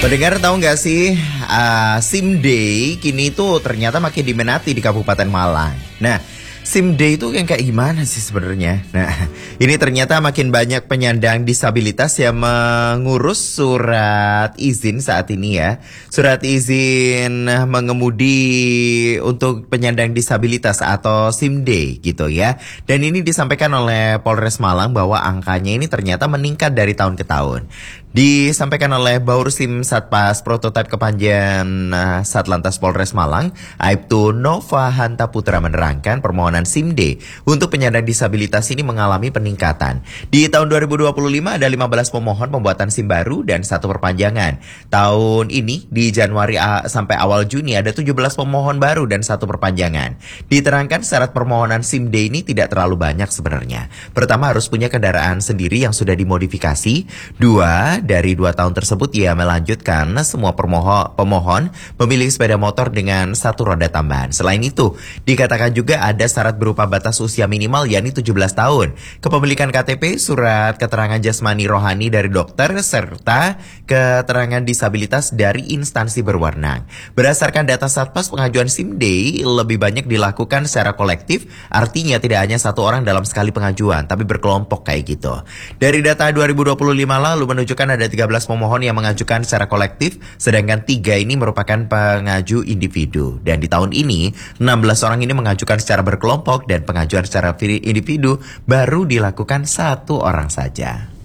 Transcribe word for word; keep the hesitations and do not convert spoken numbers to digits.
Pendengar tahu nggak sih, uh, SIM Day kini itu ternyata makin diminati di Kabupaten Malang. Nah, SIM Day itu yang kayak gimana sih sebenarnya? Nah, ini ternyata makin banyak penyandang disabilitas yang mengurus surat izin saat ini ya. Surat izin mengemudi untuk penyandang disabilitas atau SIM Day gitu ya. Dan ini disampaikan oleh Polres Malang bahwa angkanya ini ternyata meningkat dari tahun ke tahun. Disampaikan oleh Baursim Satpas Prototipe Kepanjen uh, Satlantas Polres Malang, Aibtu Nova Hanta Putra menerangkan permohonan SIM Day untuk penyandang disabilitas ini mengalami peningkatan. Di tahun dua ribu dua puluh lima ada lima belas pemohon pembuatan SIM baru dan satu perpanjangan. Tahun ini di Januari uh, sampai awal Juni ada tujuh belas pemohon baru dan satu perpanjangan. Diterangkan syarat permohonan SIM Day ini tidak terlalu banyak sebenarnya. Pertama harus punya kendaraan sendiri yang sudah dimodifikasi. Dua, dari dua tahun tersebut ia melanjutkan semua pemohon, pemohon memiliki sepeda motor dengan satu roda tambahan. Selain itu, dikatakan juga ada syarat berupa batas usia minimal yakni tujuh belas tahun, kepemilikan K T P, surat keterangan jasmani rohani dari dokter, serta keterangan disabilitas dari instansi berwenang. Berdasarkan data Satpas, pengajuan SIM Day lebih banyak dilakukan secara kolektif, artinya tidak hanya satu orang dalam sekali pengajuan, tapi berkelompok kayak gitu. Dari data dua ribu dua puluh lima lalu menunjukkan ada tiga belas pemohon yang mengajukan secara kolektif, sedangkan tiga ini merupakan pengaju individu. Dan di tahun ini, enam belas orang ini mengajukan secara berkelompok dan pengajuan secara individu baru dilakukan satu orang saja.